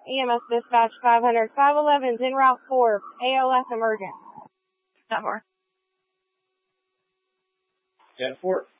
EMS dispatch 500. 511's en route for ALS emergent. 10-4. 10-4.